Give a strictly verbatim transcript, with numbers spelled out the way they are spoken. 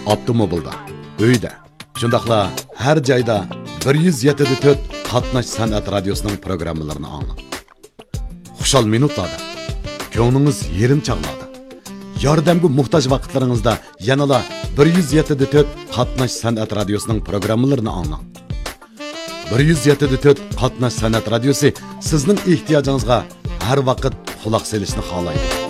avtomobilda, uyda, shundaqla har joyda bir yuz yetti nuqta to'rt Qatnash san'at radiosining programmalarini anglang. Xushal minutlarda, ko'nglingiz yerim chaqnadi. Yordamga muhtoj vaqtlaringizda yanala bir yuz yetti nuqta to'rt Qatnash san'at radiosining programmalarini anglang. bir yuz yetti nuqta to'rt Qatnash san'at radiosi sizning ehtiyojingizga har vaqt quloq solishni xohlaydi.